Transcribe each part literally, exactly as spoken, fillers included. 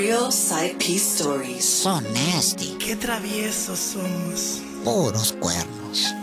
Real side piece stories. So nasty. Qué traviesos somos. Puros cuernos.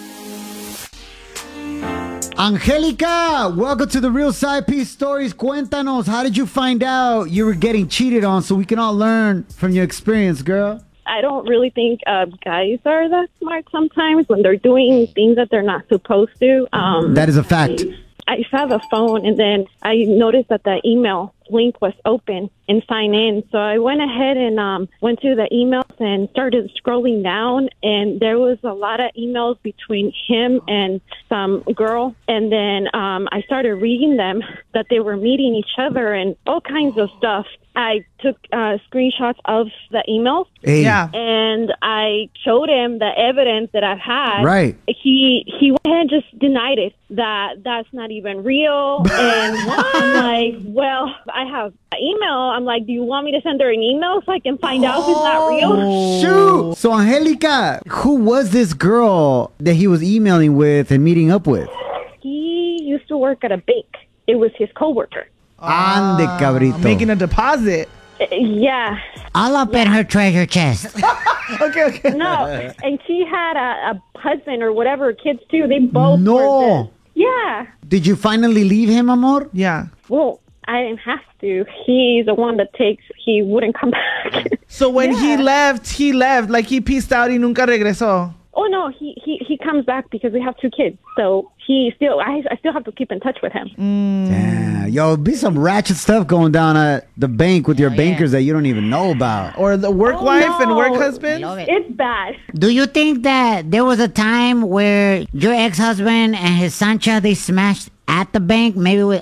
Angelica, welcome to the Real Side Piece Stories. Cuéntanos, how did you find out you were getting cheated on so we can all learn from your experience, girl? I don't really think uh, guys are that smart sometimes when they're doing things that they're not supposed to. Um, That is a fact. I saw the phone and then I noticed that the email link was open and sign in. So I went ahead and um, went to the emails and started scrolling down. And there was a lot of emails between him and some girl. And then um, I started reading them that they were meeting each other and all kinds of stuff. I took uh, screenshots of the emails. Hey. Yeah. And I showed him the evidence that I've had. Right. He he went ahead and just denied it, that that's not even real. And I'm like, well, I have an email. I'm like, do you want me to send her an email so I can find out if it's not real? Shoot! So, Angelica, who was this girl that he was emailing with and meeting up with? He used to work at a bank. It was his coworker. Ande, cabrito. Making a deposit. Uh, yeah. All up in her treasure chest. Okay, okay. No. And she had a, a husband or whatever, kids too. They both No. were this. Yeah. Did you finally leave him, amor? Yeah. Well, I didn't have to. He's the one that takes, he wouldn't come back. So when he Yeah. left, he left. Like he peaced out y nunca regresó. Oh, no, he, he, he comes back because we have two kids. So he still, I, I still have to keep in touch with him. Yeah. Yo, be some ratchet stuff going down at the bank with your bankers that you don't even know about. Or the work Oh, wife and work no. husband. Love it. It's bad. Do you think that there was a time where your ex-husband and his Sancha, they smashed at the bank, maybe with